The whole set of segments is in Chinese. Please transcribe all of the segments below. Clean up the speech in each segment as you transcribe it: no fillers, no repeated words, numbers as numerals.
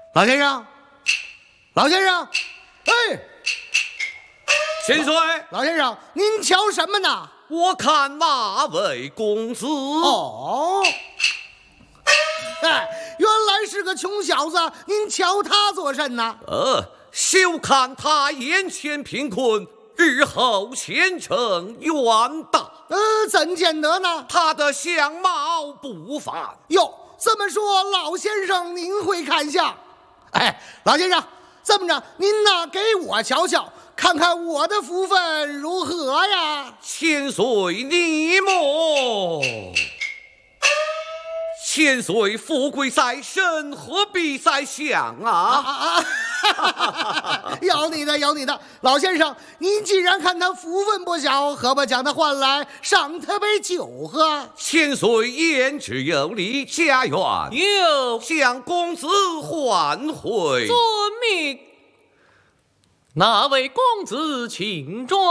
老先生，老先生，哎， 千岁， 老先生，您瞧什么呢？ 我看哪位公子？ 哦，哎，原来是个穷小子，您瞧他作甚呢？ 休看他眼前贫困，日后前程远大。 怎见得呢？ 他的相貌不凡。 哟，这么说，老先生您会看相？哎，老先生，这么着，您呢给我瞧瞧，看看我的福分如何呀？ 千岁你莫，千岁富贵在身，何必在相啊？ 有你的，有你的，老先生，您既然看他福分不小，何不将他唤来，赏他杯酒喝？ 千岁言之有理，家园有向公子唤回。 遵命。哪位公子请转？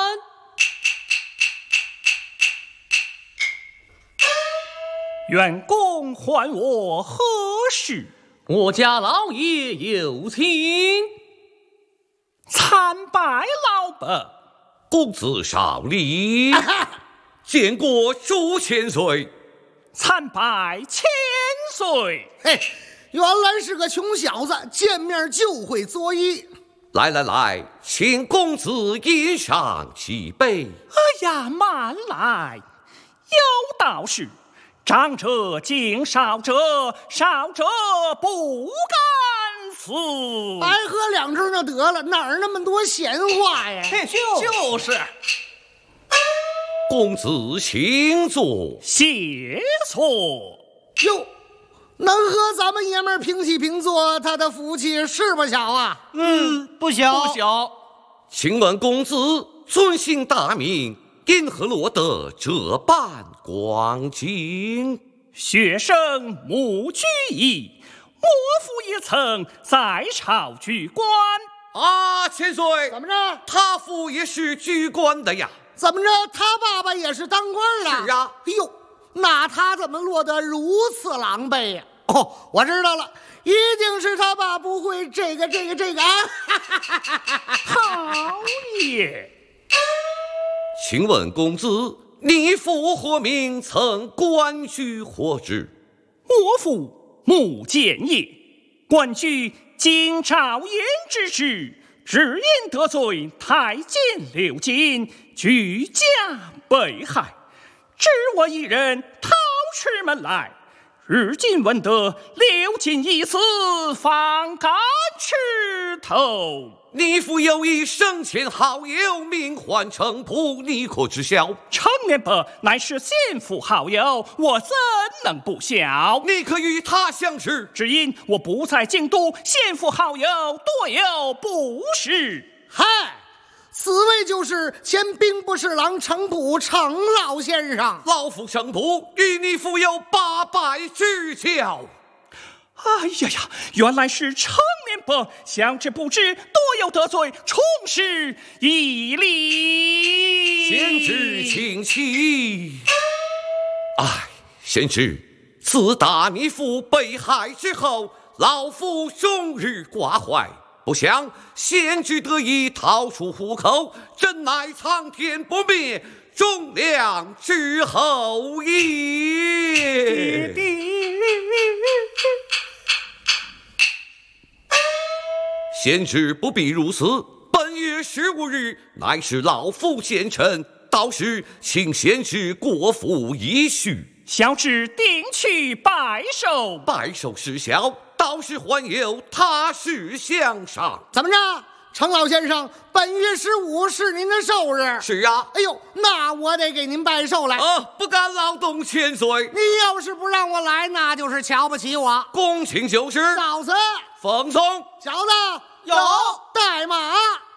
愿公还我何事？ 我家老爷有请。 参拜老伯。 公子少礼，见过朱千岁。 参拜千岁。 嘿，原来是个穷小子，见面就会作揖。 来来来，请公子饮上几杯。 哎呀，慢来，有道是长者敬少者，少者不敢死。 白喝两盅就得了，哪儿那么多闲话呀？ 就是。 公子请坐。 谢错。 哟，能和咱们爷们儿平起平坐，他的福气是不小啊。 不小。 不小。 请问公子尊姓大名，因何落得这般光景？ 学生穆居易，莫父也曾在朝居官。 啊，千岁， 怎么着？ 他父也是居官的呀。 怎么着？他爸爸也是当官的？ 是啊。 哎呦，那他怎么落得如此狼狈呀？哦，我知道了，一定是他爸不会这个啊！ 好也。 请问公子，你父何名？曾官居何职？ 我父穆建业，官居京兆尹之职，只因得罪太监刘瑾，举家被害，只我一人逃出门来。如今闻得刘瑾已死，方敢吃头。 你父有一生前好友，名唤程普，你可知晓？ 程年伯乃是先父好友，我怎能不晓？ 你可与他相识？ 只因我不在京都，先父好友多有不是。 嗨，此位就是前兵部侍郎程普程老先生。 老夫程普与你父有800之交。 哎呀呀，原来是程年伯，想之不知，多有得罪，重施一礼。 贤侄请起。哎，贤侄，自打你父被害之后，老夫终日挂怀，不想贤侄得以逃出虎口，真乃苍天不灭，忠良之后也。贤侄不必如此，本月15日乃是老夫贤辰，到时请贤侄过府一叙。 小侄定去拜寿。 拜寿事小，到时还有他事相商。 怎么着，程老先生，本月15是您的寿日？ 是啊。 哎呦，那我得给您拜寿来。 不敢劳动千岁。 你要是不让我来，那就是瞧不起我。 恭请就是。 嫂子， 奉送。 小子， 有带马。